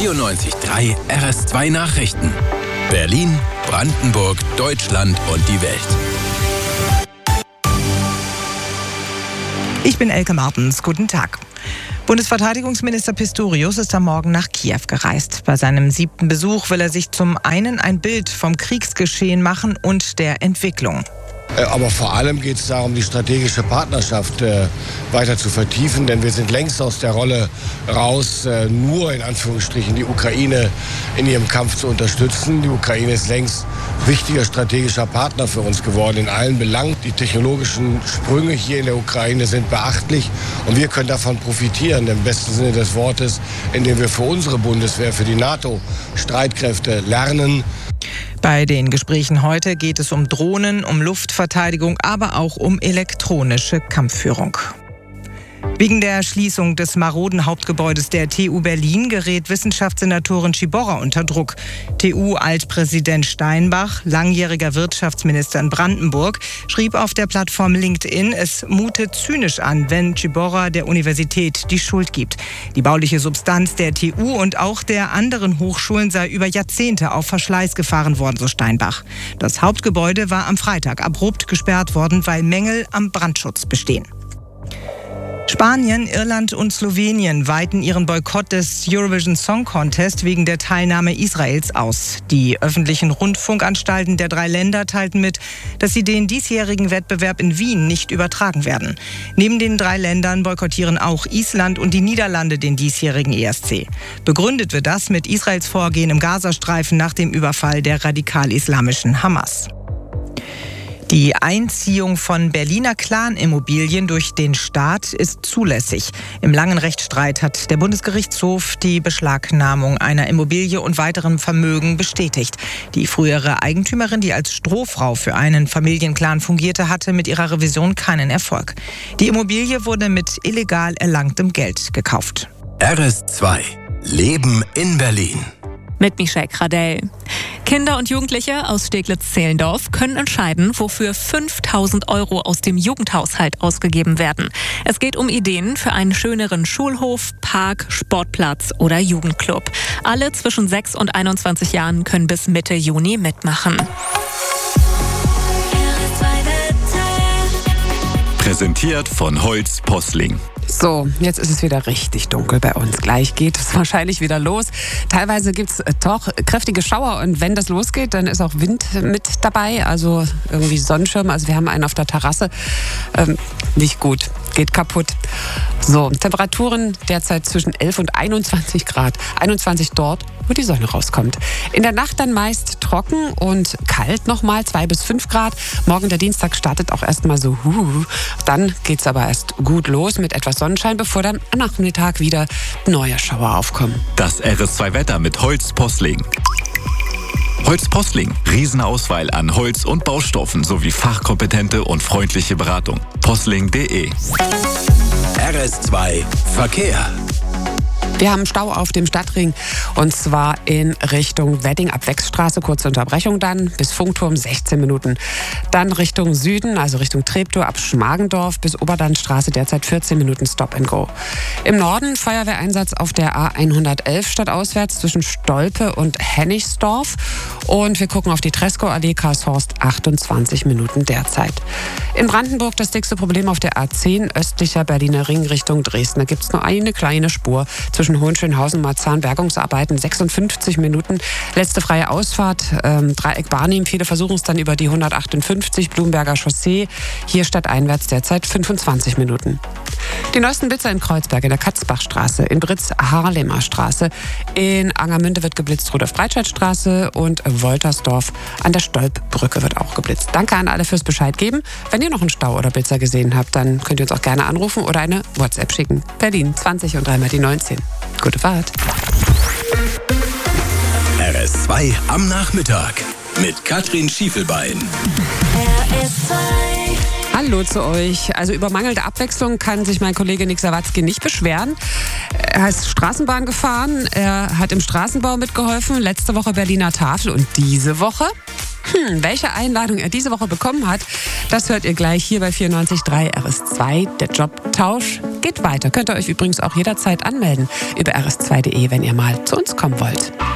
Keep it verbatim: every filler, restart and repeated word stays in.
vierundneunzig Komma drei R S zwei Nachrichten. Berlin, Brandenburg, Deutschland und die Welt. Ich bin Elke Martens. Guten Tag. Bundesverteidigungsminister Pistorius ist am Morgen nach Kiew gereist. Bei seinem siebten Besuch will er sich zum einen ein Bild vom Kriegsgeschehen machen und der Entwicklung. Aber vor allem geht es darum, die strategische Partnerschaft äh, weiter zu vertiefen, denn wir sind längst aus der Rolle raus, äh, nur in Anführungsstrichen die Ukraine in ihrem Kampf zu unterstützen. Die Ukraine ist längst wichtiger strategischer Partner für uns geworden in allen Belangen. Die technologischen Sprünge hier in der Ukraine sind beachtlich und wir können davon profitieren, im besten Sinne des Wortes, indem wir für unsere Bundeswehr, für die NATO-Streitkräfte lernen. Bei den Gesprächen heute geht es um Drohnen, um Luftverteidigung, aber auch um elektronische Kampfführung. Wegen der Schließung des maroden Hauptgebäudes der T U Berlin gerät Wissenschaftssenatorin Ciborra unter Druck. T U-Altpräsident Steinbach, langjähriger Wirtschaftsminister in Brandenburg, schrieb auf der Plattform LinkedIn, es mute zynisch an, wenn Ciborra der Universität die Schuld gibt. Die bauliche Substanz der T U und auch der anderen Hochschulen sei über Jahrzehnte auf Verschleiß gefahren worden, so Steinbach. Das Hauptgebäude war am Freitag abrupt gesperrt worden, weil Mängel am Brandschutz bestehen. Spanien, Irland und Slowenien weiten ihren Boykott des Eurovision Song Contest wegen der Teilnahme Israels aus. Die öffentlichen Rundfunkanstalten der drei Länder teilten mit, dass sie den diesjährigen Wettbewerb in Wien nicht übertragen werden. Neben den drei Ländern boykottieren auch Island und die Niederlande den diesjährigen E S C. Begründet wird das mit Israels Vorgehen im Gazastreifen nach dem Überfall der radikal-islamischen Hamas. Die Einziehung von Berliner Clan-Immobilien durch den Staat ist zulässig. Im langen Rechtsstreit hat der Bundesgerichtshof die Beschlagnahmung einer Immobilie und weiterem Vermögen bestätigt. Die frühere Eigentümerin, die als Strohfrau für einen Familienclan fungierte, hatte mit ihrer Revision keinen Erfolg. Die Immobilie wurde mit illegal erlangtem Geld gekauft. R S zwei. Leben in Berlin. Mit Michelle Kradell. Kinder und Jugendliche aus Steglitz-Zehlendorf können entscheiden, wofür fünftausend Euro aus dem Jugendhaushalt ausgegeben werden. Es geht um Ideen für einen schöneren Schulhof, Park, Sportplatz oder Jugendclub. Alle zwischen sechs und einundzwanzig Jahren können bis Mitte Juni mitmachen. Präsentiert von Holz Posling. So, jetzt ist es wieder richtig dunkel bei uns. Gleich geht es wahrscheinlich wieder los. Teilweise gibt es doch kräftige Schauer und wenn das losgeht, dann ist auch Wind mit dabei. Also irgendwie Sonnenschirm. Also wir haben einen auf der Terrasse. Ähm, nicht gut, geht kaputt. So, Temperaturen derzeit zwischen elf und einundzwanzig Grad. einundzwanzig dort, wo die Sonne rauskommt. In der Nacht dann meist trocken und kalt nochmal, zwei bis fünf Grad. Morgen der Dienstag startet auch erstmal so, huh. Dann geht es aber erst gut los mit etwas Sonnenschein, bevor dann am Nachmittag wieder neue Schauer aufkommen. Das R S zwei Wetter mit Holz Posling. Holz Posling. Riesenauswahl an Holz und Baustoffen sowie fachkompetente und freundliche Beratung. posling punkt de. R S zwei Verkehr. Wir haben Stau auf dem Stadtring und zwar in Richtung Wedding ab Wechsstraße, kurze Unterbrechung dann, bis Funkturm sechzehn Minuten. Dann Richtung Süden, also Richtung Treptow ab Schmargendorf bis Oberlandstraße derzeit vierzehn Minuten Stop and Go. Im Norden Feuerwehreinsatz auf der A hundertelf stadtauswärts zwischen Stolpe und Hennigsdorf. Und wir gucken auf die Treskow-Allee Karlshorst, achtundzwanzig Minuten derzeit. In Brandenburg das dickste Problem auf der A zehn östlicher Berliner Ring Richtung Dresden. Da gibt es nur eine kleine Spur zwischen Hohenschönhausen und Marzahn, Bergungsarbeiten, sechsundfünfzig Minuten. Letzte freie Ausfahrt, ähm, Dreieck Barnim. Viele versuchen es dann über die hundertachtundfünfzig, Blumberger Chaussee. Hier stadteinwärts derzeit fünfundzwanzig Minuten. Die neuesten Blitzer in Kreuzberg, in der Katzbachstraße, in Britz Harlemer Straße. In Angermünde wird geblitzt, Rudolf-Breitscheid-Straße und Woltersdorf an der Stolpbrücke wird auch geblitzt. Danke an alle fürs Bescheid geben. Wenn ihr noch einen Stau oder Blitzer gesehen habt, dann könnt ihr uns auch gerne anrufen oder eine WhatsApp schicken. Berlin zwanzig und dreimal die neunzehn. Gute Fahrt. R S zwei am Nachmittag mit Katrin Schiefelbein. R S zwei. Hallo zu euch. Also über mangelnde Abwechslung kann sich mein Kollege Nick Sawatzki nicht beschweren. Er ist Straßenbahn gefahren, er hat im Straßenbau mitgeholfen, letzte Woche Berliner Tafel und diese Woche Hm, welche Einladung er diese Woche bekommen hat, das hört ihr gleich hier bei vierundneunzig Komma drei R S zwei. Der Jobtausch geht weiter. Könnt ihr euch übrigens auch jederzeit anmelden über r s zwei punkt de, wenn ihr mal zu uns kommen wollt.